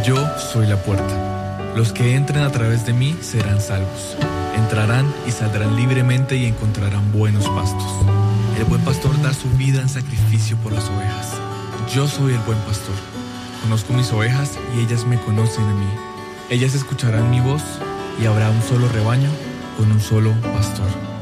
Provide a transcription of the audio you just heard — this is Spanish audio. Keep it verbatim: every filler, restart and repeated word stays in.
Yo soy la puerta. Los que entren a través de mí serán salvos. Entrarán y saldrán libremente y encontrarán buenos pastos. El buen pastor da su vida en sacrificio por las ovejas. Yo soy el buen pastor. Conozco mis ovejas y ellas me conocen a mí. Ellas escucharán mi voz y habrá un solo rebaño con un solo pastor.